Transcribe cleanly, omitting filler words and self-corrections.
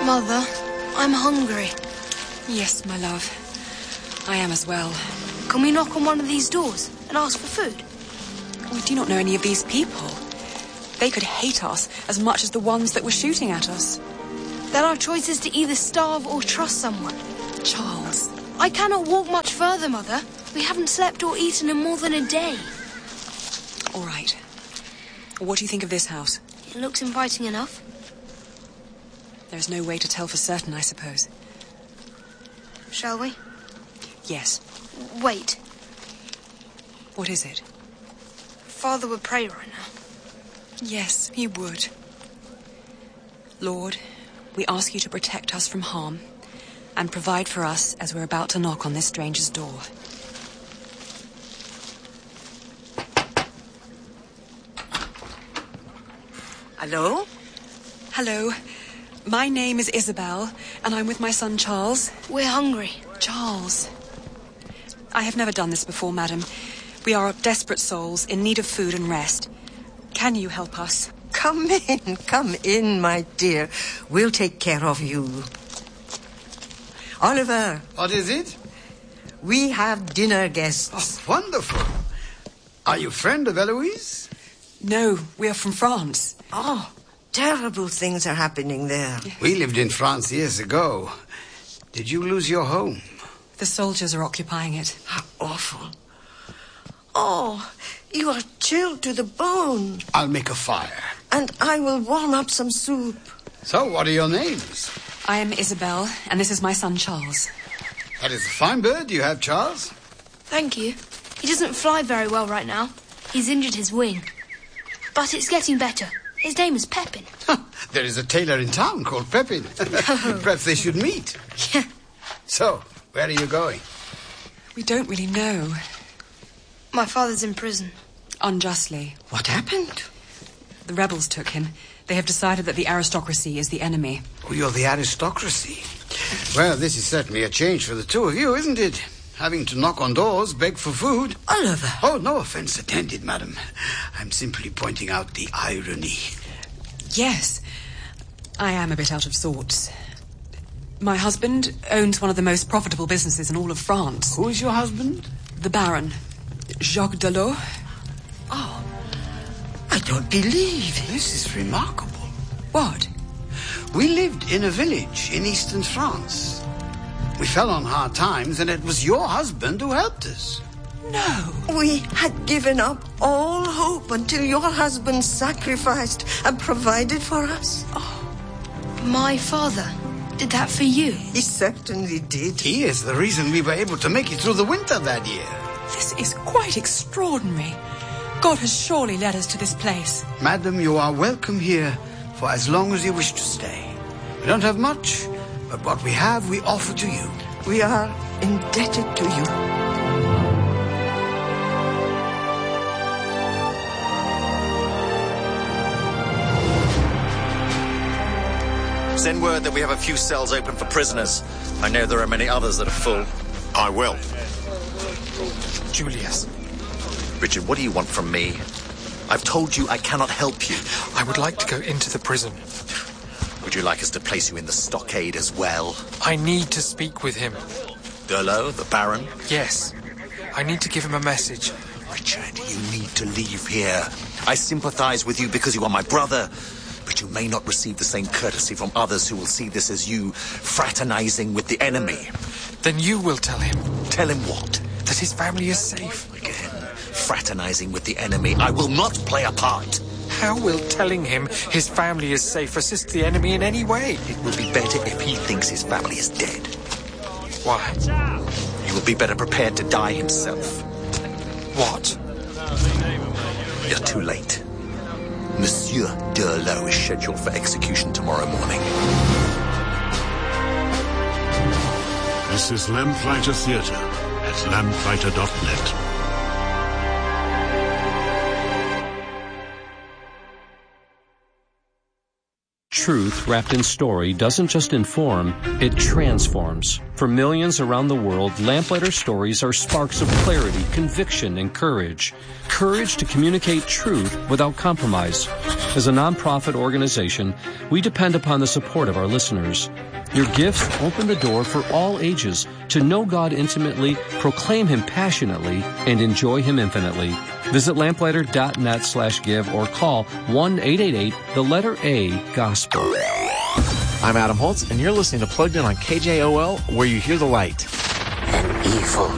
Mother, I'm hungry. Yes, my love. I am as well. Can we knock on one of these doors and ask for food? We do not know any of these people. They could hate us as much as the ones that were shooting at us. Then our choice is to either starve or trust someone. Charles. I cannot walk much further, Mother. We haven't slept or eaten in more than a day. All right. What do you think of this house? It looks inviting enough. There's no way to tell for certain, I suppose. Shall we? Yes. Wait. What is it? Father would pray right now. Yes, he would. Lord, we ask you to protect us from harm and provide for us as we're about to knock on this stranger's door. Hello? Hello. My name is Isabel, and I'm with my son Charles. We're hungry. Charles. I have never done this before, madam. We are desperate souls in need of food and rest. Can you help us? Come in, my dear. We'll take care of you. Oliver. What is it? We have dinner guests. Oh, wonderful. Are you friend of Eloise? No, we are from France. Oh, terrible things are happening there. We lived in France years ago. Did you lose your home? The soldiers are occupying it. How awful. Oh, you are chilled to the bone. I'll make a fire. And I will warm up some soup. So, what are your names? I am Isabel, and this is my son Charles. That is a fine bird you have, Charles. Thank you. He doesn't fly very well right now. He's injured his wing. But it's getting better. His name is Pepin. There is a tailor in town called Pepin. Perhaps they should meet. Yeah. So, where are you going? We don't really know. My father's in prison. Unjustly. What happened? The rebels took him. They have decided that the aristocracy is the enemy. Oh, you're the aristocracy. Well, this is certainly a change for the two of you, isn't it? Having to knock on doors, beg for food. Oliver. Oh, no offense intended, madam. I'm simply pointing out the irony. Yes, I am a bit out of sorts. My husband owns one of the most profitable businesses in all of France. Who is your husband? The Baron, Jacques Delot. Oh, I don't believe it. This is remarkable. What? We lived in a village in eastern France. We fell on hard times, and it was your husband who helped us. No. We had given up all hope until your husband sacrificed and provided for us. Oh, my father did that for you? He certainly did. He is the reason we were able to make it through the winter that year. This is quite extraordinary. God has surely led us to this place. Madam, you are welcome here for as long as you wish to stay. We don't have much, but what we have, we offer to you. We are indebted to you. Send word that we have a few cells open for prisoners. I know there are many others that are full. I will. Julius. Richard, what do you want from me? I've told you I cannot help you. I would like to go into the prison. Would you like us to place you in the stockade as well? I need to speak with him. Durlo, the Baron? Yes. I need to give him a message. Richard, you need to leave here. I sympathize with you because you are my brother, but you may not receive the same courtesy from others who will see this as you fraternizing with the enemy. Then you will tell him. Tell him what? That his family is safe. Again, fraternizing with the enemy. I will not play a part. How will telling him his family is safe assist the enemy in any way? It will be better if he thinks his family is dead. Why? He will be better prepared to die himself. What? You're too late. Monsieur Durlo is scheduled for execution tomorrow morning. This is Lamplighter Theatre at lamplighter.net. truth wrapped in story doesn't just inform, it transforms. For millions around the world, Lamplighter stories are sparks of clarity, conviction, and courage. Courage to communicate truth without compromise. As a nonprofit organization, we depend upon the support of our listeners. Your gifts open the door for all ages to know God intimately, proclaim Him passionately, and enjoy Him infinitely. Visit lamplighter.net/give or call 1-888-A-GOSPEL. I'm Adam Holtz, and you're listening to Plugged In on KJOL, where you hear the light. An evil